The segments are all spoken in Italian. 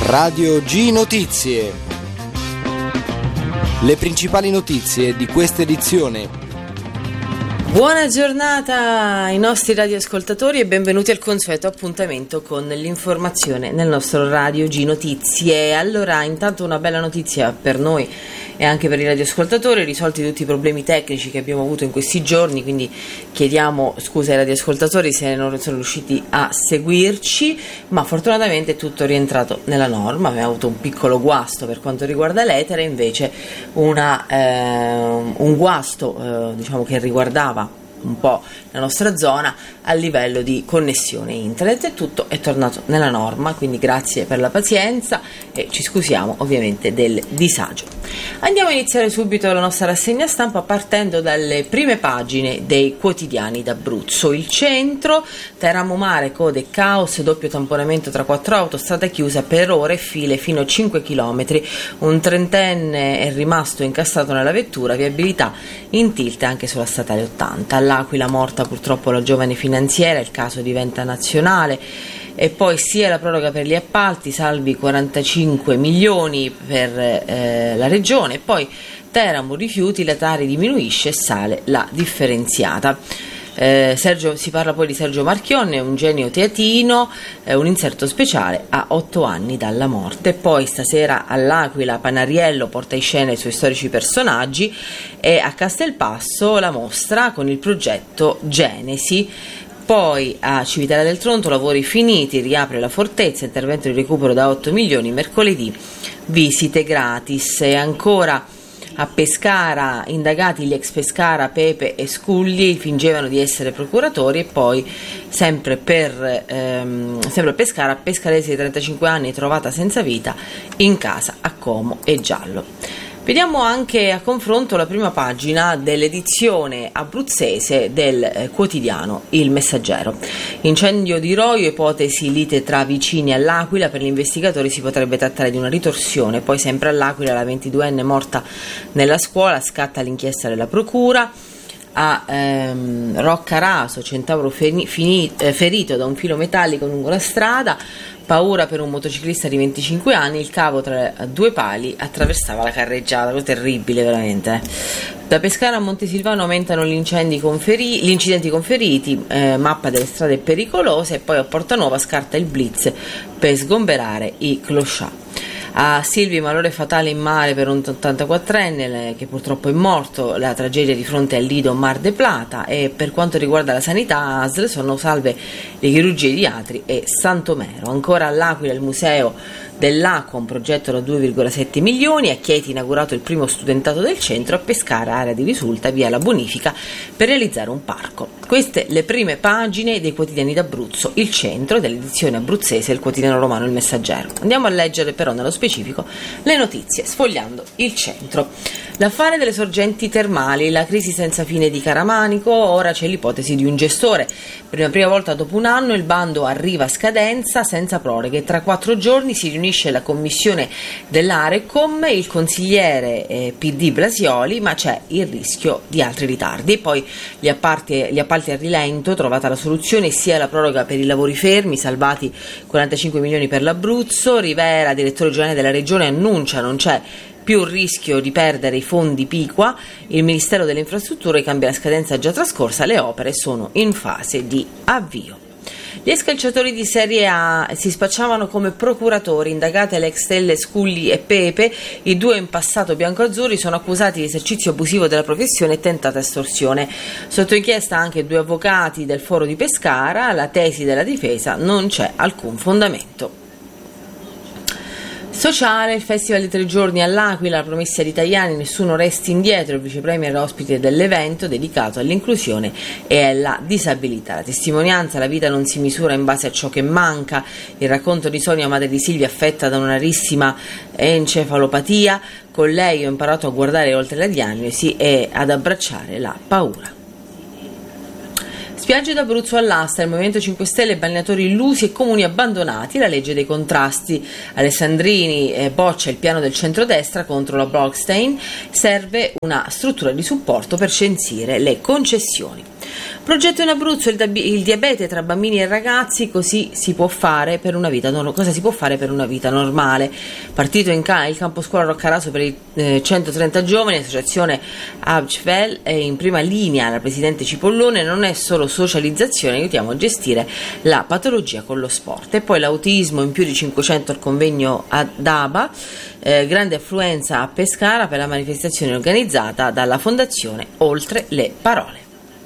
Radio G Notizie. Le principali notizie di questa edizione. Buona giornata ai nostri radioascoltatori e benvenuti al consueto appuntamento con l'informazione nel nostro Radio G Notizie. Allora, intanto una bella notizia per noi e anche per i radioascoltatori: risolti tutti i problemi tecnici che abbiamo avuto in questi giorni, quindi chiediamo scusa ai radioascoltatori se non sono riusciti a seguirci, ma fortunatamente è tutto rientrato nella norma. Abbiamo avuto un piccolo guasto per quanto riguarda l'etere, invece un guasto diciamo che riguardava un po' la nostra zona a livello di connessione internet, e tutto è tornato nella norma, quindi grazie per la pazienza e ci scusiamo ovviamente del disagio. Andiamo a iniziare subito la nostra rassegna stampa partendo dalle prime pagine dei quotidiani d'Abruzzo. Il centro: Teramo Mare, code, caos, doppio tamponamento tra 4 auto, strada chiusa per ore, file fino a 5 km, un trentenne è rimasto incastrato nella vettura, viabilità in tilt anche sulla statale 80. All'Aquila morta purtroppo la giovane finanziera, il caso diventa nazionale. E poi sia la proroga per gli appalti, salvi 45 milioni per la regione, e poi Teramo rifiuti, la Tari diminuisce e sale la differenziata. Si parla poi di Sergio Marchionne, un genio teatino, un inserto speciale a 8 anni dalla morte. Poi stasera all'Aquila Panariello porta in scena i suoi storici personaggi, e a Castelpasso la mostra con il progetto Genesi. Poi a Civitella del Tronto, lavori finiti, riapre la fortezza, intervento di recupero da 8 milioni, mercoledì visite gratis. E ancora a Pescara, indagati gli ex Pescara Pepe e Sculli, fingevano di essere procuratori. E poi sempre a Pescara, pescarese di 35 anni trovata senza vita in casa a Como e Giallo. Vediamo anche a confronto la prima pagina dell'edizione abruzzese del quotidiano Il Messaggero. Incendio di Roio, ipotesi lite tra vicini all'Aquila, per gli investigatori si potrebbe trattare di una ritorsione. Poi sempre all'Aquila la 22enne morta nella scuola, scatta l'inchiesta della procura. A Roccaraso, centauro ferito da un filo metallico lungo la strada, paura per un motociclista di 25 anni, il cavo tra due pali attraversava la carreggiata. Questo è terribile veramente. Da Pescara a Montesilvano aumentano gli incidenti con feriti, mappa delle strade pericolose. E poi a Portanuova scarta il blitz per sgomberare i clochard. A Silvi, malore fatale in mare per un 84enne che purtroppo è morto, la tragedia di fronte al Lido Mar de Plata. E per quanto riguarda la sanità, ASL sono salve le chirurgie di Atri e Santomero. Ancora all'Aquila il museo dell'acqua, un progetto da 2,7 milioni, a Chieti inaugurato il primo studentato del centro, a Pescara area di Risulta, via la bonifica per realizzare un parco. Queste le prime pagine dei quotidiani d'Abruzzo, il centro dell'edizione abruzzese, il quotidiano romano Il Messaggero. Andiamo a leggere però nello specifico le notizie, sfogliando il centro. L'affare delle sorgenti termali, la crisi senza fine di Caramanico, ora c'è l'ipotesi di un gestore. Per la prima volta dopo un anno il bando arriva a scadenza senza proroghe. Tra 4 giorni si riunisce la commissione dell'Arecom, il consigliere PD Blasioli, ma c'è il rischio di altri ritardi. E poi gli appalti a rilento, trovata la soluzione, sia la proroga per i lavori fermi, salvati 45 milioni per l'Abruzzo. Rivera, direttore generale della regione, annuncia non c'è più rischio di perdere i fondi Piqua. Il Ministero delle Infrastrutture cambia la scadenza già trascorsa, le opere sono in fase di avvio. Gli ex calciatori di Serie A si spacciavano come procuratori, indagate le ex stelle Sculli e Pepe. I due in passato biancoazzurri sono accusati di esercizio abusivo della professione e tentata estorsione. Sotto inchiesta anche 2 avvocati del foro di Pescara. La tesi della difesa: non c'è alcun fondamento. Sociale, il festival di 3 giorni all'Aquila, la promessa agli italiani: nessuno resti indietro. Il vicepremier ospite dell'evento dedicato all'inclusione e alla disabilità. La testimonianza: la vita non si misura in base a ciò che manca. Il racconto di Sonia, madre di Silvia affetta da una rarissima encefalopatia. Con lei ho imparato a guardare oltre la diagnosi e ad abbracciare la paura. Spiagge d'Abruzzo all'asta, il Movimento 5 Stelle, balneatori illusi e comuni abbandonati, la legge dei contrasti. Alessandrini boccia il piano del centrodestra contro la Blockstein, serve una struttura di supporto per censire le concessioni. Progetto in Abruzzo, il diabete tra bambini e ragazzi, cosa si può fare per una vita normale. Partito il campo scuola Roccaraso per i 130 giovani, l'associazione Abcvel è in prima linea, la presidente Cipollone. Non è solo socializzazione, aiutiamo a gestire la patologia con lo sport. E poi l'autismo, in più di 500 al convegno ad Aba, grande affluenza a Pescara per la manifestazione organizzata dalla fondazione Oltre le Parole.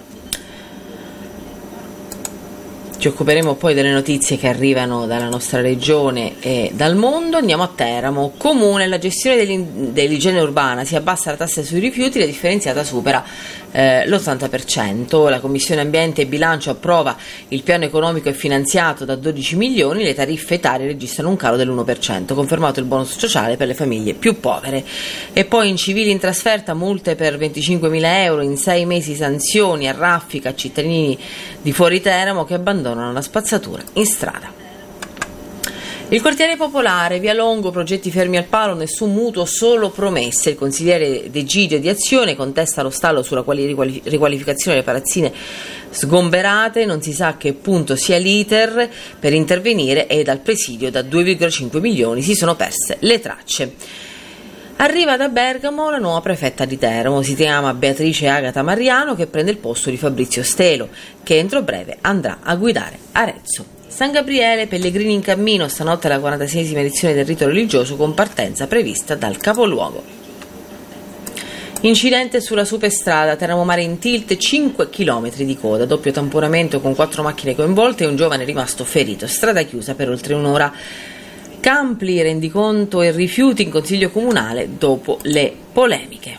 Ci occuperemo poi delle notizie che arrivano dalla nostra regione e dal mondo. Andiamo a Teramo. Comune, la gestione dell'igiene urbana, si abbassa la tassa sui rifiuti, la differenziata supera l'80%. La Commissione Ambiente e Bilancio approva il piano economico e finanziato da 12 milioni, le tariffe etarie registrano un calo dell'1%, confermato il bonus sociale per le famiglie più povere. E poi in civili in trasferta, multe per 25.000 euro, in 6 mesi sanzioni a raffica a cittadini di fuori Teramo che abbandonano la spazzatura in strada. Il quartiere popolare, via Longo, progetti fermi al palo, nessun mutuo, solo promesse. Il consigliere D'Egidio di Azione contesta lo stallo sulla riqualificazione delle palazzine sgomberate, non si sa a che punto sia l'iter per intervenire e dal presidio da 2,5 milioni si sono perse le tracce. Arriva da Bergamo la nuova prefetta di Teramo, si chiama Beatrice Agata Mariano, che prende il posto di Fabrizio Stelo, che entro breve andrà a guidare Arezzo. San Gabriele, pellegrini in cammino, stanotte la 46esima edizione del rito religioso con partenza prevista dal capoluogo. Incidente sulla superstrada Teramo Mare in tilt, 5 km di coda, doppio tamponamento con 4 macchine coinvolte e un giovane rimasto ferito, strada chiusa per oltre un'ora. Campli, rendiconto e rifiuti in consiglio comunale dopo le polemiche.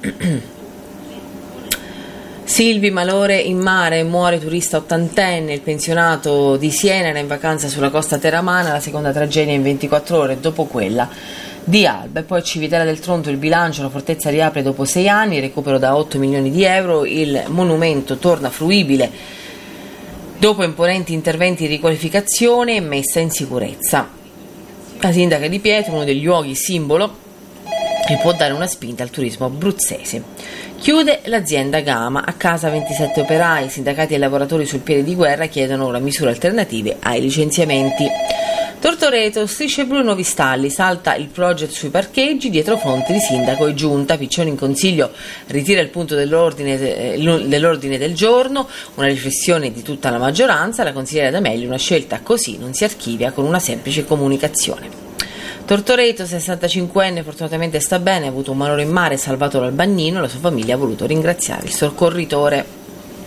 Silvi, malore in mare, muore turista ottantenne, il pensionato di Siena era in vacanza sulla costa teramana, la seconda tragedia in 24 ore dopo quella di Alba. E poi Civitella del Tronto, il bilancio, la fortezza riapre dopo 6 anni, recupero da 8 milioni di euro, il monumento torna fruibile dopo imponenti interventi di riqualificazione e messa in sicurezza. La sindaca Di Pietro, uno degli luoghi simbolo che può dare una spinta al turismo abruzzese. Chiude l'azienda Gama, a casa 27 operai, sindacati e lavoratori sul piede di guerra chiedono ora misure alternative ai licenziamenti. Tortoreto, strisce blu e nuovi stalli, salta il progetto sui parcheggi, dietro fronte di sindaco e giunta, Piccioni in consiglio ritira il punto dell'ordine del giorno, una riflessione di tutta la maggioranza, la consigliera D'Amelio, una scelta così non si archivia con una semplice comunicazione. Tortoreto, 65enne, fortunatamente sta bene, ha avuto un malore in mare, salvato dal bagnino, la sua famiglia ha voluto ringraziare il soccorritore.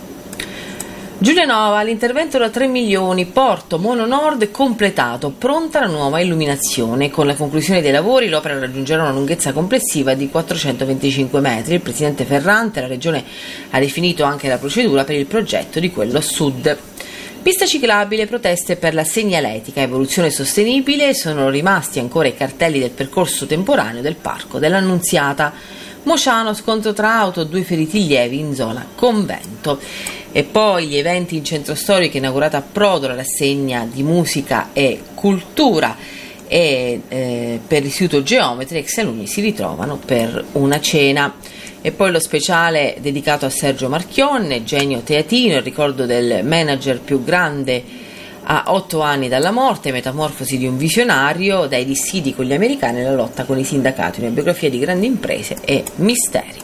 Giulianova, l'intervento da 3 milioni, porto Mono Nord completato, pronta la nuova illuminazione. Con la conclusione dei lavori l'opera raggiungerà una lunghezza complessiva di 425 metri. Il presidente Ferrante, la regione, ha definito anche la procedura per il progetto di quello a sud. Pista ciclabile, proteste per la segnaletica, evoluzione sostenibile, sono rimasti ancora i cartelli del percorso temporaneo del Parco dell'Annunziata. Mociano, scontro tra auto, 2 feriti lievi in zona convento. E poi gli eventi in centro storico, inaugurata a Prodo la rassegna di musica e cultura e per l'Istituto Geometri, ex alunni si ritrovano per una cena. E poi lo speciale dedicato a Sergio Marchionne, genio teatino, il ricordo del manager più grande a 8 anni dalla morte, metamorfosi di un visionario, dai dissidi con gli americani alla lotta con i sindacati, una biografia di grandi imprese e misteri.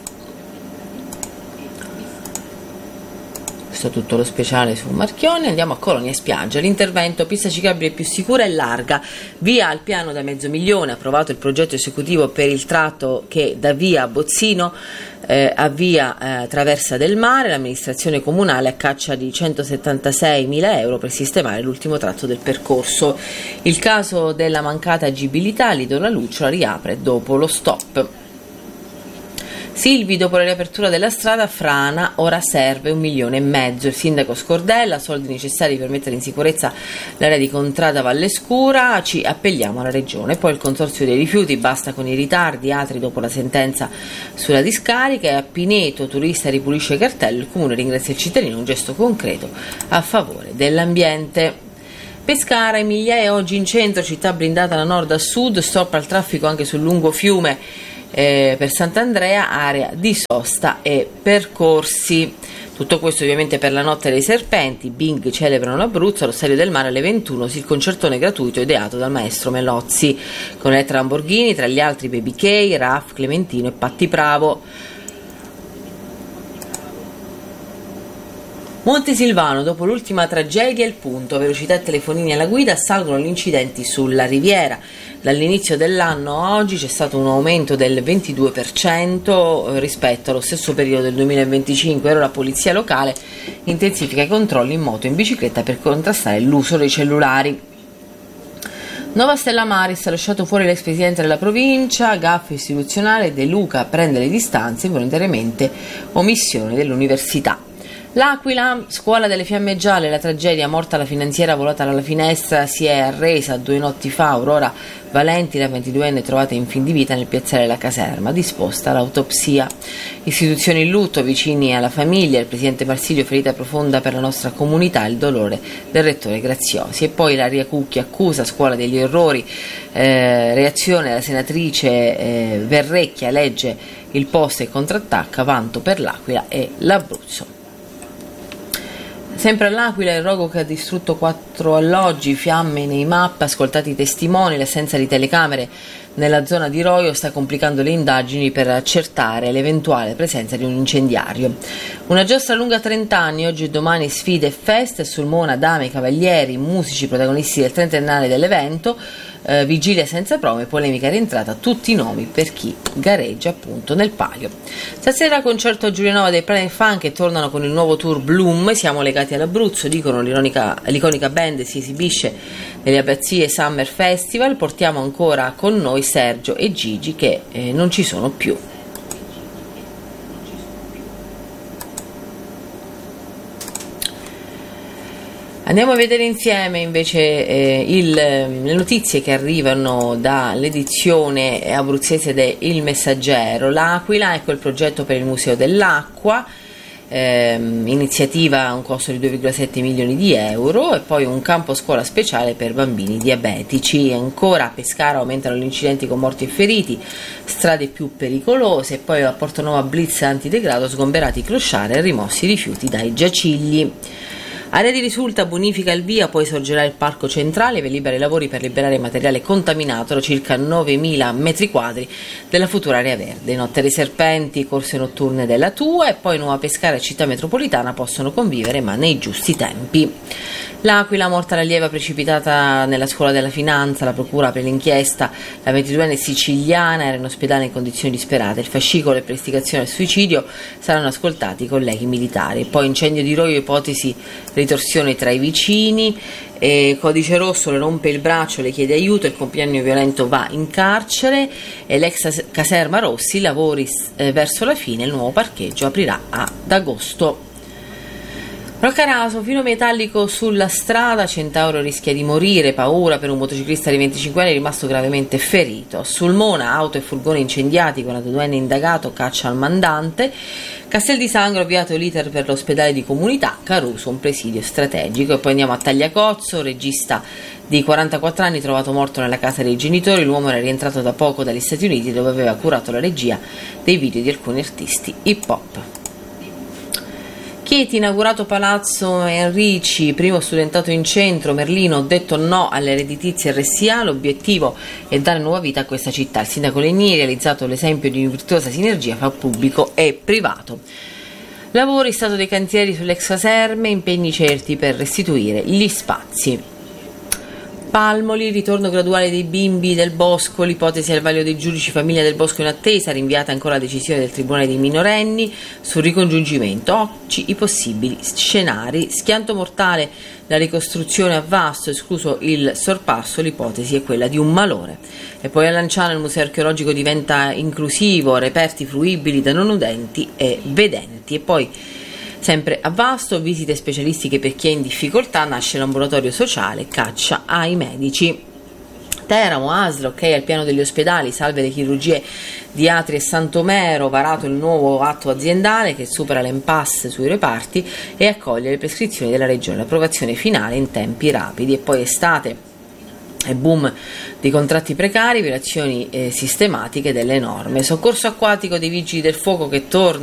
Questo è tutto lo speciale su Marchionne. Andiamo a Colonia Spiaggia, l'intervento pista ciclabile più sicura e larga, via al piano da $500.000, approvato il progetto esecutivo per il tratto che da via Bozzino a via Traversa del Mare, l'amministrazione comunale a caccia di €176.000 per sistemare l'ultimo tratto del percorso. Il caso della mancata agibilità, Lidona Lucciola riapre dopo lo stop. Silvi, dopo la riapertura della strada, frana, ora serve $1,5 milioni. Il sindaco Scordella, soldi necessari per mettere in sicurezza l'area di Contrada Vallescura, ci appelliamo alla regione. Poi il consorzio dei rifiuti, basta con i ritardi, altri dopo la sentenza sulla discarica, e a Pineto, turista ripulisce il cartello, il comune ringrazia il cittadino, un gesto concreto a favore dell'ambiente. Pescara, Emilia, oggi in centro, città blindata da nord a sud, stop al traffico anche sul lungo fiume per Sant'Andrea, area di sosta e percorsi. Tutto questo ovviamente per la notte dei serpenti. Bing celebrano l'Abruzzo, allo Stadio del Mare alle 21 il concertone gratuito ideato dal maestro Melozzi, con Elettra Lamborghini, tra gli altri Baby K, Raf, Clementino e Patti Bravo. Montesilvano, dopo l'ultima tragedia, il punto, velocità e telefonini alla guida, salgono gli incidenti sulla Riviera. Dall'inizio dell'anno a oggi c'è stato un aumento del 22% rispetto allo stesso periodo del 2025. Ora la polizia locale intensifica i controlli in moto e in bicicletta per contrastare l'uso dei cellulari. Nova Stella Maris ha lasciato fuori l'ex presidente della provincia, gaffe istituzionale, De Luca prende le distanze, volontariamente omissione dell'università. L'Aquila, scuola delle fiamme gialle, la tragedia, morta la finanziera volata dalla finestra, si è arresa 2 notti fa. Aurora Valenti, la 22enne, trovata in fin di vita nel piazzale della caserma, disposta l'autopsia. Istituzioni in lutto, vicini alla famiglia, il presidente Marsilio, ferita profonda per la nostra comunità, il dolore del rettore Graziosi. E poi Ilaria Cucchi accusa, scuola degli errori, reazione della senatrice Verrecchia, legge il post e contrattacca, vanto per l'Aquila e l'Abruzzo. Sempre all'Aquila il rogo che ha distrutto 4 alloggi, fiamme nei map, ascoltati i testimoni, l'assenza di telecamere nella zona di Roio sta complicando le indagini per accertare l'eventuale presenza di un incendiario. Una giostra lunga 30 anni, oggi e domani sfide e feste, Sulmona, dame, cavalieri, musici protagonisti del 30ennale dell'evento, vigilia senza prove, polemica rientrata, tutti i nomi per chi gareggia appunto nel palio. Stasera concerto a Giulianova dei Planet Funk che tornano con il nuovo tour Bloom, siamo legati all'Abruzzo, dicono l'iconica band si esibisce nelle Abbazie Summer Festival, portiamo ancora con noi Sergio e Gigi che non ci sono più. Andiamo a vedere insieme invece le notizie che arrivano dall'edizione abruzzese de Il Messaggero. L'Aquila, ecco il progetto per il Museo dell'Acqua, iniziativa a un costo di 2,7 milioni di euro, e poi un campo scuola speciale per bambini diabetici. Ancora a Pescara aumentano gli incidenti con morti e feriti, strade più pericolose, e poi a Portonova blitz antidegrado, sgomberati i crociari e rimossi i rifiuti dai giacigli. Area di Risulta, bonifica il via, poi sorgerà il parco centrale, per libera i lavori per liberare materiale contaminato da circa 9.000 metri quadri della futura area verde. Notte dei serpenti, corse notturne della Tua, e poi Nuova Pescara e Città Metropolitana possono convivere ma nei giusti tempi. L'Aquila, morta l'allieva precipitata nella scuola della finanza, la procura apre l'inchiesta, la 22enne siciliana era in ospedale in condizioni disperate, il fascicolo e per istigazione al suicidio saranno ascoltati i colleghi militari. Poi incendio di Roio, ipotesi ritorsione tra i vicini, Codice Rosso, le rompe il braccio, le chiede aiuto, il compagno violento va in carcere, e l'ex caserma Rossi, lavori verso la fine, il nuovo parcheggio aprirà ad agosto. Roccaraso, filo metallico sulla strada, Centauro rischia di morire, paura per un motociclista di 25 anni rimasto gravemente ferito. Sulmona, auto e furgone incendiati, 42enne indagato, caccia al mandante. Castel di Sangro, avviato l'iter per l'ospedale di comunità, Caruso un presidio strategico. E poi andiamo a Tagliacozzo, regista di 44 anni trovato morto nella casa dei genitori, l'uomo era rientrato da poco dagli Stati Uniti dove aveva curato la regia dei video di alcuni artisti hip hop. Chieti, inaugurato Palazzo Enrici, primo studentato in centro, Merlino, detto no alle redditizie RSA, l'obiettivo è dare nuova vita a questa città. Il sindaco Legni ha realizzato l'esempio di virtuosa sinergia fra pubblico e privato. Lavori, stato dei cantieri sull'ex caserme, impegni certi per restituire gli spazi. Palmoli, ritorno graduale dei bimbi del Bosco, l'ipotesi al vaglio dei giudici, famiglia del Bosco in attesa, rinviata ancora la decisione del Tribunale dei minorenni sul ricongiungimento. Oggi i possibili scenari, schianto mortale, la ricostruzione a Vasto, escluso il sorpasso, l'ipotesi è quella di un malore. E poi a Lanciano il museo archeologico diventa inclusivo, reperti fruibili da non udenti e vedenti. E poi sempre a Vasto, visite specialistiche per chi è in difficoltà, nasce l'ambulatorio sociale, caccia ai medici. Teramo, ASL, ok al piano degli ospedali, salve le chirurgie di Atri e Santomero, varato il nuovo atto aziendale che supera l'impasse sui reparti e accoglie le prescrizioni della Regione, l'approvazione finale in tempi rapidi. E poi estate e boom di contratti precari, violazioni sistematiche delle norme. Soccorso acquatico dei vigili del fuoco che torna